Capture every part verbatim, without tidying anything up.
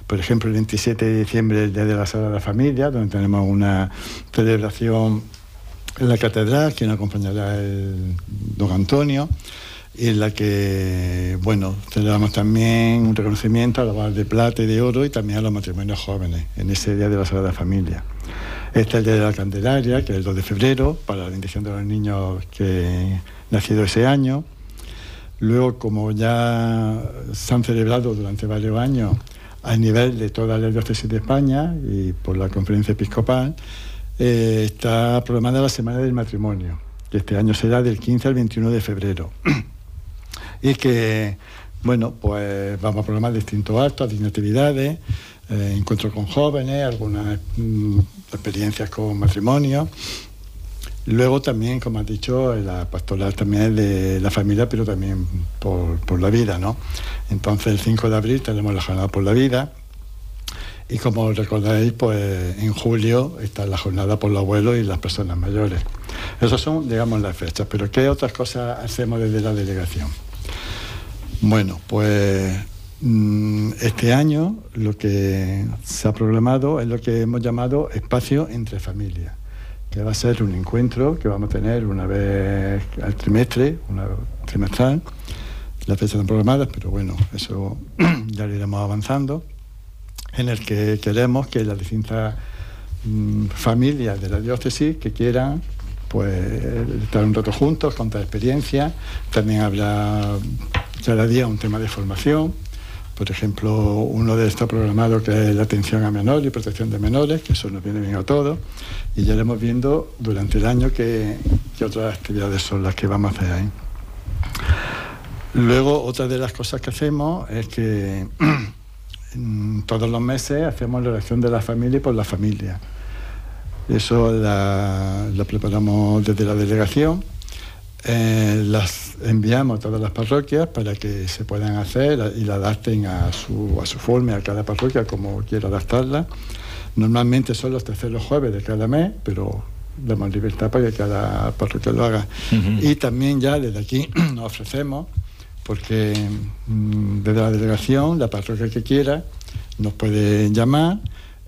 Por ejemplo, el veintisiete de diciembre, el Día de la Sagrada Familia, donde tenemos una celebración en la catedral, que nos acompañará el don Antonio, y en la que, bueno, celebramos también un reconocimiento a la bodas de plata y de oro y también a los matrimonios jóvenes, en ese Día de la Sagrada Familia. Este es el Día de la Candelaria, que es el dos de febrero, para la bendición de los niños que nacido ese año. Luego, como ya se han celebrado durante varios años a nivel de toda la diócesis de España y por la Conferencia Episcopal, eh, está programada la Semana del Matrimonio, que este año será del quince al veintiuno de febrero. Y que, bueno, pues vamos a programar distintos actos, distintas actividades, eh, encuentros con jóvenes, algunas mm, experiencias con matrimonio. Luego también, como has dicho, la pastoral también es de la familia, pero también por, por la vida, ¿no? Entonces, el cinco de abril tenemos la jornada por la vida. Y como recordáis, pues en julio está la jornada por los abuelos y las personas mayores. Esas son, digamos, las fechas. Pero ¿qué otras cosas hacemos desde la delegación? Bueno, pues este año lo que se ha programado es lo que hemos llamado Espacio entre Familias, que va a ser un encuentro que vamos a tener una vez al trimestre, una trimestral. Las fechas están programadas, pero bueno, eso ya lo iremos avanzando, en el que queremos que las distintas mmm, familias de la diócesis que quieran pues estar un rato juntos, contar experiencias. También habrá cada día un tema de formación. Por ejemplo, uno de estos programados, que es la atención a menores y protección de menores, que eso nos viene bien a todos, y ya iremos viendo durante el año qué, qué otras actividades son las que vamos a hacer ahí. Luego, otra de las cosas que hacemos es que todos los meses hacemos la oración de la familia y por la familia. Eso la, la preparamos desde la delegación. Eh, las enviamos a todas las parroquias para que se puedan hacer y la adapten a su, a su forma, a cada parroquia como quiera adaptarla. Normalmente son los terceros jueves de cada mes, pero damos libertad para que cada parroquia lo haga. Uh-huh. Y también ya desde aquí nos ofrecemos, porque mmm, desde la delegación, la parroquia que quiera nos puede llamar,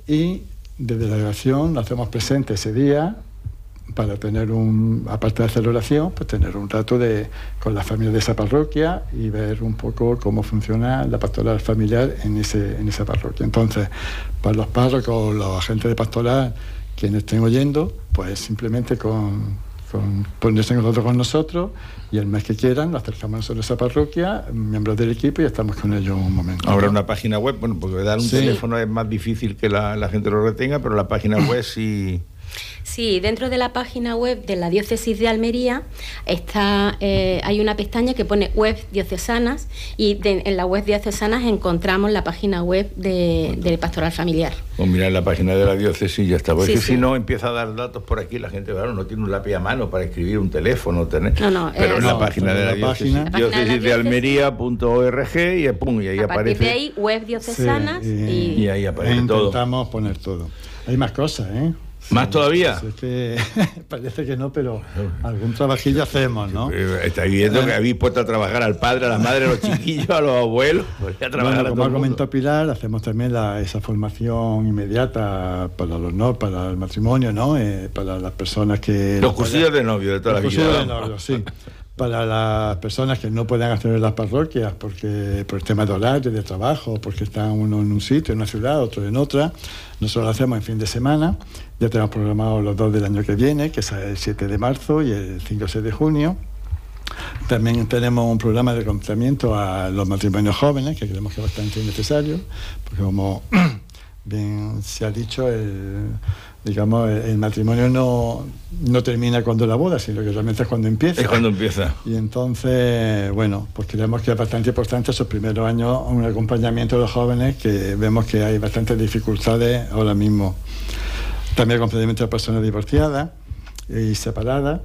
y desde la delegación nos hacemos presentes ese día para tener un, aparte de hacer oración, pues tener un rato de, con la familia de esa parroquia y ver un poco cómo funciona la pastoral familiar en, ese, en esa parroquia. Entonces, para los párrocos, los agentes de pastoral, quienes estén oyendo, pues simplemente con, con ponerse en contacto con nosotros, y el mes que quieran nos acercamos nosotros a esa parroquia, miembros del equipo, y estamos con ellos un momento. Habrá una página web, bueno, porque dar un sí. teléfono es más difícil que la, la gente lo retenga, pero la página web sí... Sí, dentro de la página web de la Diócesis de Almería está, eh, hay una pestaña que pone web diocesanas, y de, en la web diocesanas encontramos la página web de, del Pastoral Familiar. Pues mira, en la página de la diócesis ya está, porque sí, sí. si no empieza a dar datos por aquí, la gente, claro, no tiene un lápiz a mano para escribir un teléfono, tener... no, no, pero es... en la no, página de la, la diócesis, página, diócesis de almería punto org, y, pum, y ahí a aparece... partir de ahí, web diocesanas, sí, y, y... y ahí aparece todo. Intentamos poner todo. Hay más cosas, ¿eh? ¿Más todavía? Es que parece que no, pero algún trabajillo hacemos, ¿no? Estáis viendo que habéis puesto a trabajar al padre, a la madre, a los chiquillos, a los abuelos. A trabajar bueno, a como ha todo comentado Pilar, hacemos también la, esa formación inmediata para los no, para el matrimonio, ¿no? Eh, para las personas que... Los cursillos de novio de toda la vida. Los cursillos de novio, sí. Para las personas que no pueden acceder a las parroquias porque por el tema de horario, de trabajo, porque están uno en un sitio, en una ciudad, otro en otra, nosotros lo hacemos en fin de semana. Ya tenemos programados los dos del año que viene, que es el siete de marzo y el cinco y seis de junio. También tenemos un programa de acompañamiento a los matrimonios jóvenes, que creemos que es bastante necesario, porque como bien se ha dicho, el, digamos, el, el matrimonio no, no termina cuando la boda, sino que realmente es cuando empieza. Es cuando empieza. Y entonces, bueno, pues creemos que es bastante importante esos primeros años, un acompañamiento de los jóvenes, que vemos que hay bastantes dificultades ahora mismo. También acompañamiento de personas divorciadas y separadas.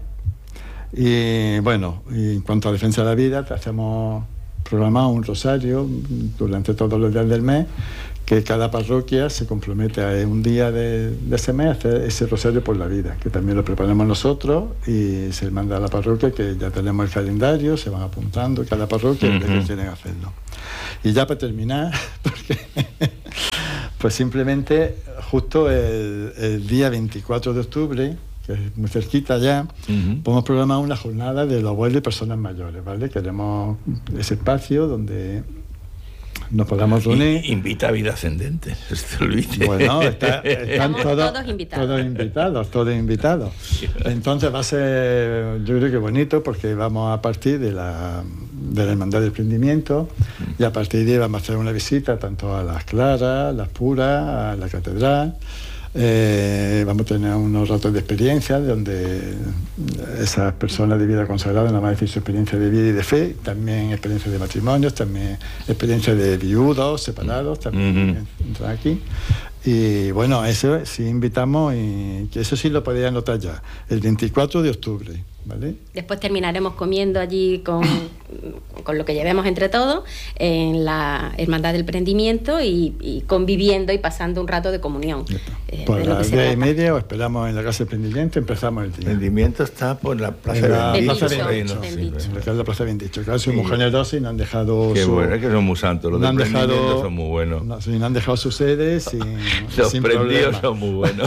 Y bueno, y en cuanto a defensa de la vida, hacemos programado un rosario durante todos los días del mes, que cada parroquia se compromete a un día de, de ese mes a hacer ese rosario por la vida, que también lo preparamos nosotros y se manda a la parroquia, que ya tenemos el calendario, se van apuntando cada parroquia uh-huh. de que quieren hacerlo. Y ya para terminar, porque Pues simplemente, justo el, el día veinticuatro de octubre, que es muy cerquita ya, uh-huh. podemos programar una jornada de los abuelos y personas mayores, ¿vale? Queremos ese espacio donde nos podamos reunir. Invita a Vida Ascendente, se olvide. Bueno, está, están todos, todos invitados. Todos invitados, todos invitados. Entonces va a ser, yo creo que bonito, porque vamos a partir de la, de la Hermandad del Prendimiento, y a partir de ahí vamos a hacer una visita tanto a las Claras, las Puras, a la Catedral. Eh, vamos a tener unos ratos de experiencia donde esas personas de vida consagrada nos van a decir su experiencia de vida y de fe, también experiencia de matrimonios, también experiencia de viudos, separados, también uh-huh. entran aquí. Y bueno, eso sí invitamos, y que eso sí lo podéis anotar ya, el veinticuatro de octubre. ¿Vale? Después terminaremos comiendo allí con, con lo que llevemos entre todos en la Hermandad del Prendimiento y, y conviviendo y pasando un rato de comunión. Eh, por las diez y media os esperamos en la Casa del Prendimiento, empezamos el día. El Prendimiento está por la Plaza de Bendicho. En la Plaza Bendicho. Claro, soy muy generosos y nos han dejado. Qué su, bueno, es que son muy santos. Los no del Prendimiento dejado, son muy buenos. No, sí, nos han dejado sus sedes sin, los sin prendidos problema. Son muy buenos.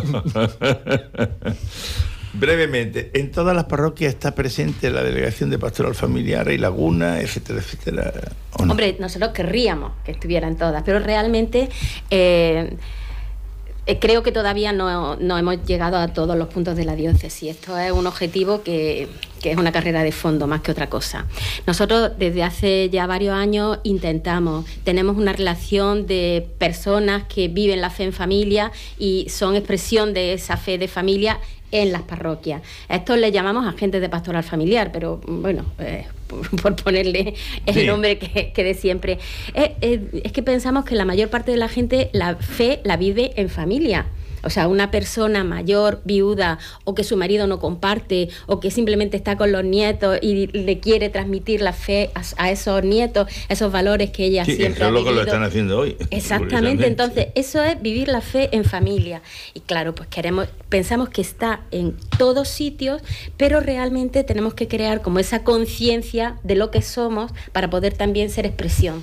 Brevemente, en todas las parroquias está presente la Delegación de Pastoral Familiar y Laguna, etcétera, etcétera. ¿O no? Hombre, nosotros querríamos que estuvieran todas, pero realmente eh, eh, creo que todavía no, no hemos llegado a todos los puntos de la diócesis. Esto es un objetivo que, que es una carrera de fondo más que otra cosa. Nosotros desde hace ya varios años intentamos, tenemos una relación de personas que viven la fe en familia y son expresión de esa fe de familia en las parroquias. A esto le llamamos agentes de pastoral familiar, pero bueno, eh, por, por ponerle el sí. nombre que, que de siempre. Eh, eh, es que pensamos que la mayor parte de la gente la fe la vive en familia. O sea, una persona mayor, viuda, o que su marido no comparte, o que simplemente está con los nietos y le quiere transmitir la fe a, a esos nietos, esos valores que ella sí, siempre eso ha es lo vivido. que lo están haciendo hoy. Exactamente, entonces eso es vivir la fe en familia. Y claro, pues queremos, pensamos que está en todos sitios, pero realmente tenemos que crear como esa conciencia de lo que somos para poder también ser expresión.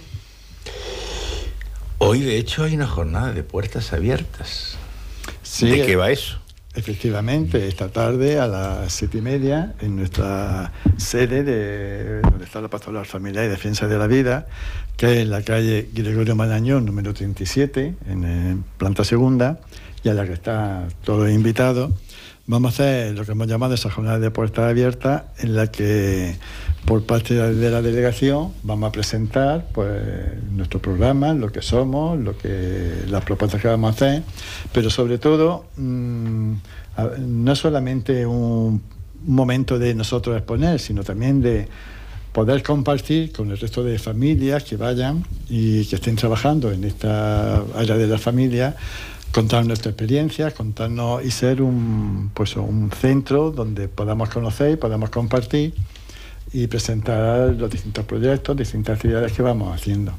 Hoy, de hecho, hay una jornada de puertas abiertas. Sí, ¿de qué va eso? Efectivamente, esta tarde a las siete y media en nuestra sede de donde está la Pastoral Familiar y Defensa de la Vida, que es en la calle Gregorio Marañón número treinta y siete, en eh, planta segunda, y a la que está todos invitados. Vamos a hacer lo que hemos llamado esa jornada de puertas abiertas, en la que por parte de la delegación vamos a presentar pues nuestro programa, lo que somos, lo que las propuestas que vamos a hacer, pero sobre todo mmm, no solamente un momento de nosotros exponer, sino también de poder compartir con el resto de familias que vayan y que estén trabajando en esta área de la familia, contar nuestra experiencia, contarnos y ser un, pues, un centro donde podamos conocer y podamos compartir y presentar los distintos proyectos, distintas actividades que vamos haciendo.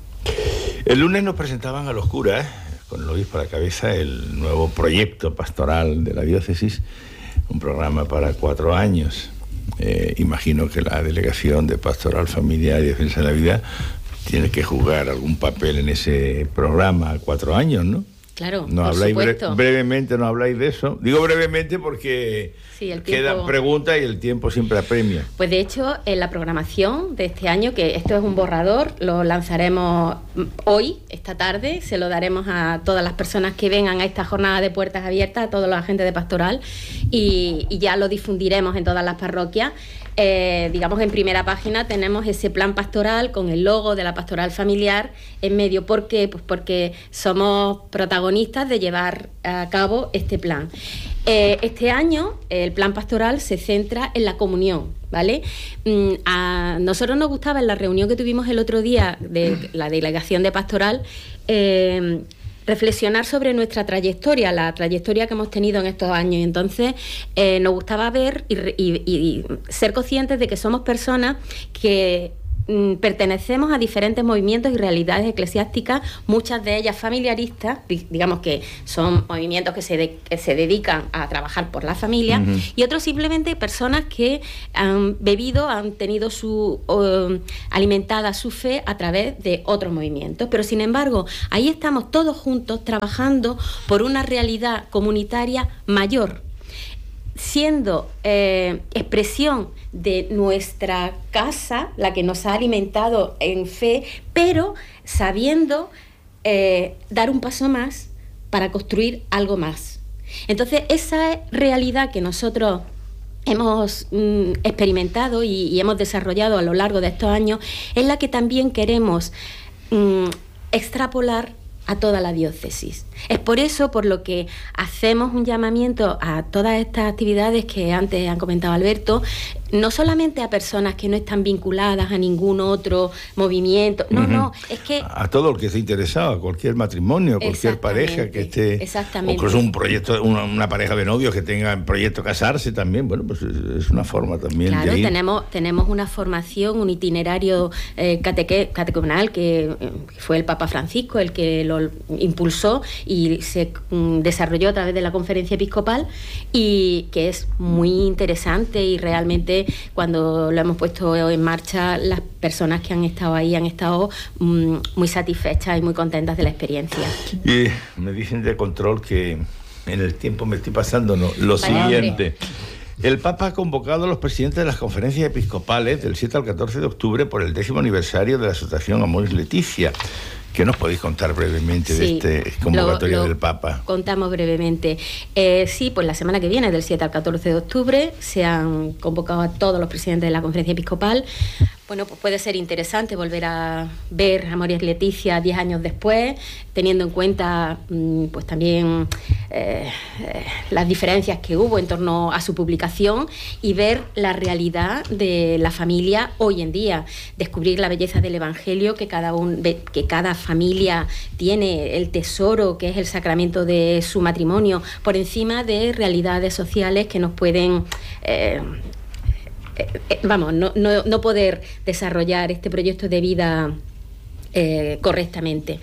El lunes nos presentaban a los curas, con el obispo a la cabeza, el nuevo proyecto pastoral de la diócesis, un programa para cuatro años. Eh, imagino que la Delegación de Pastoral Familiar y Defensa de la Vida tiene que jugar algún papel en ese programa a cuatro años, ¿no? Claro, no por habláis bre- supuesto. brevemente, no habláis de eso. Digo brevemente porque sí, el tiempo... quedan preguntas y el tiempo siempre apremia. Pues de hecho, en la programación de este año, que esto es un borrador, lo lanzaremos hoy, esta tarde, se lo daremos a todas las personas que vengan a esta jornada de puertas abiertas, a todos los agentes de pastoral, y, y ya lo difundiremos en todas las parroquias. Eh, digamos, en primera página tenemos ese plan pastoral con el logo de la pastoral familiar en medio. ¿Por qué? Pues porque somos protagonistas de llevar a cabo este plan. Eh, este año el plan pastoral se centra en la comunión, ¿vale? Mm, a nosotros nos gustaba, en la reunión que tuvimos el otro día de la delegación de pastoral, eh, reflexionar sobre nuestra trayectoria, la trayectoria que hemos tenido en estos años. Y entonces eh, nos gustaba ver y, y, y ser conscientes de que somos personas que mm, pertenecemos a diferentes movimientos y realidades eclesiásticas, muchas de ellas familiaristas, digamos que son movimientos que se, de, que se dedican a trabajar por la familia, uh-huh. y otros simplemente personas que han bebido, han tenido su uh, alimentada su fe a través de otros movimientos. Pero sin embargo, ahí estamos todos juntos trabajando por una realidad comunitaria mayor, siendo eh, expresión de nuestra casa, la que nos ha alimentado en fe, pero sabiendo eh, dar un paso más para construir algo más. Entonces, esa realidad que nosotros hemos mm, experimentado y, y hemos desarrollado a lo largo de estos años es la que también queremos mm, extrapolar a toda la diócesis. Es por eso por lo que hacemos un llamamiento a todas estas actividades que antes han comentado Alberto, no solamente a personas que no están vinculadas a ningún otro movimiento, no, uh-huh. no, es que... A todo el que esté interesado, a cualquier matrimonio, cualquier pareja que esté... Exactamente. O incluso un proyecto, una, una pareja de novios que tenga en proyecto casarse también, bueno, pues es, es una forma también claro, de ir. tenemos, tenemos una formación, un itinerario eh, cateque, catecumenal que eh, fue el Papa Francisco el que lo impulsó y se mm, desarrolló a través de la Conferencia Episcopal, y que es muy interesante, y realmente cuando lo hemos puesto en marcha, las personas que han estado ahí han estado mm, muy satisfechas y muy contentas de la experiencia. Y me dicen de control que en el tiempo me estoy pasando, no, lo vale, siguiente. Hombre. El Papa ha convocado a los presidentes de las conferencias episcopales del siete al catorce de octubre por el décimo aniversario de la Asociación Amoris Laetitia. ¿Qué nos podéis contar brevemente sí, de este convocatorio lo, lo del Papa? Contamos brevemente. Eh, sí, pues la semana que viene, del siete al catorce de octubre, se han convocado a todos los presidentes de la Conferencia Episcopal. Bueno, pues puede ser interesante volver a ver a Amoris Laetitia diez años después, teniendo en cuenta pues también eh, eh, las diferencias que hubo en torno a su publicación, y ver la realidad de la familia hoy en día, descubrir la belleza del Evangelio, que cada un, que cada familia tiene, el tesoro que es el sacramento de su matrimonio, por encima de realidades sociales que nos pueden... Eh, Eh, eh, vamos, no, no, no poder desarrollar este proyecto de vida eh, correctamente.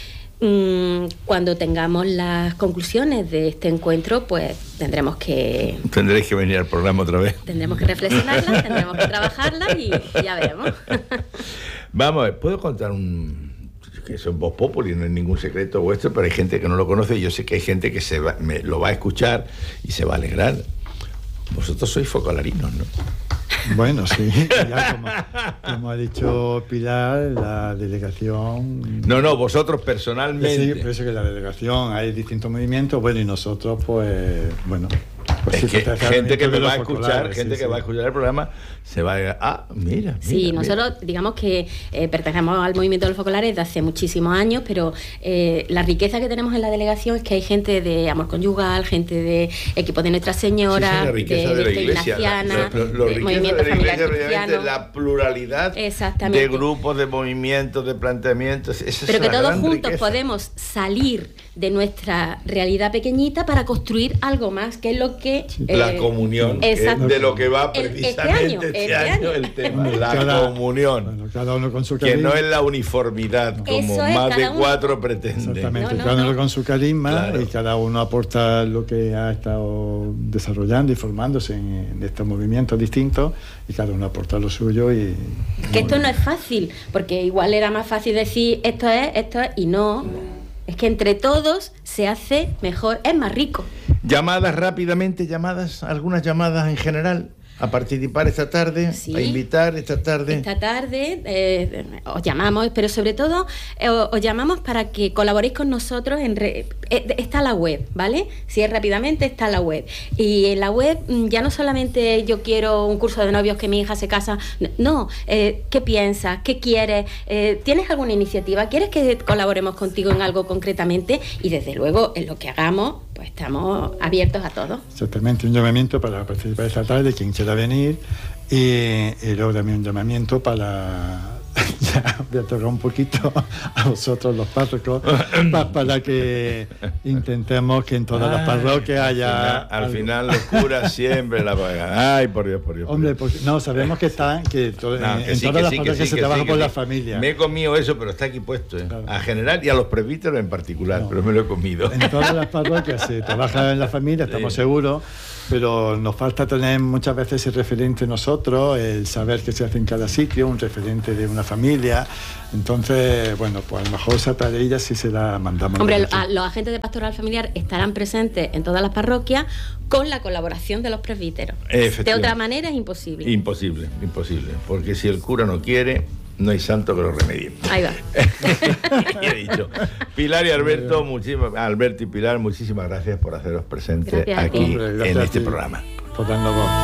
Mm, cuando tengamos las conclusiones de este encuentro, pues tendremos que... Tendréis que venir al programa otra vez. Tendremos que reflexionarlas, tendremos que trabajarlas y ya veremos. Vamos a ver, ¿puedo contar un... que eso es Voz Populi, no es ningún secreto vuestro, pero hay gente que no lo conoce, y yo sé que hay gente que se va, me, lo va a escuchar y se va a alegrar. Vosotros sois focolarinos, ¿no? Bueno, sí, ya como, como ha dicho Pilar, la delegación... No, no, vosotros personalmente. Sí, por eso que la delegación, hay distintos movimientos, bueno, y nosotros, pues, bueno... Pues es sí, que gente que me va a escuchar, sí, gente sí. que va a escuchar el programa, se va a... Ah, mira, mira Sí, nosotros, mira. digamos que eh, pertenecemos al movimiento de los focolares desde hace muchísimos años, pero eh, la riqueza que tenemos en la delegación es que hay gente de Amor Conyugal, gente de Equipo de Nuestra Señora, sí, sí, de, de, de la Iglesia, Ignaciana, lo, lo, lo de Movimiento de la Familiar Iglesia, Cristiano. La pluralidad de grupos, de movimientos, de planteamientos. Esa pero es que una todos gran juntos riqueza. Podemos salir de nuestra realidad pequeñita para construir algo más, que es lo que... Sí. Eh, la comunión, que es de lo que va precisamente este año, este este año el tema, la cada, comunión, bueno, cada uno con su carisma, que no es la uniformidad, como es, más de uno, cuatro pretenden. Exactamente, no, no, cada uno no. con su carisma, claro. Y cada uno aporta lo que ha estado desarrollando y formándose en, en estos movimientos distintos, y cada uno aporta lo suyo. Y que esto no es fácil, porque igual era más fácil decir esto es, esto es, y no... Es que entre todos se hace mejor, es más rico. Llamadas rápidamente, llamadas, algunas llamadas en general, a participar esta tarde, sí. A invitar esta tarde. Esta tarde eh, os llamamos, pero sobre todo eh, os llamamos para que colaboréis con nosotros. En re, eh, está la web, ¿vale? Si es rápidamente, está la web. Y en la web ya no solamente yo quiero un curso de novios que mi hija se casa, no, eh, ¿qué piensas? ¿Qué quieres? Eh, ¿Tienes alguna iniciativa? ¿Quieres que colaboremos contigo en algo concretamente? Y desde luego, en lo que hagamos, pues estamos abiertos a todo. Exactamente, un llamamiento para participar esta tarde, quien quiera venir, y, y luego también un llamamiento para ya voy a tocar un poquito a vosotros los párrocos pa, para que intentemos que en todas las parroquias haya... Al final, al final los curas siempre la pagan. Ay, por Dios, por Dios. Por Hombre, Dios. porque, no, sabemos que están, que, to, no, en, que en sí, todas que las sí, parroquias que sí, se que trabaja sí, por que la sí. familia. Me he comido eso, pero está aquí puesto, ¿eh? Claro. A general y a los presbíteros en particular, no. Pero me lo he comido. En todas las parroquias se trabaja en la familia, estamos sí. seguros, pero nos falta tener muchas veces el referente nosotros, el saber qué se hace en cada sitio, un referente de una familia. Entonces, bueno, pues a lo mejor esa tarea sí se la mandamos. Hombre, a, los agentes de pastoral familiar estarán presentes en todas las parroquias con la colaboración de los presbíteros. De otra manera es imposible. Imposible, imposible. Porque si el cura no quiere, no hay santo que lo remedie. Ahí va. He dicho. Pilar y Alberto, muchísimas, Alberto y Pilar, muchísimas gracias por haceros presentes aquí Hombre, en este programa. Por darnos voz.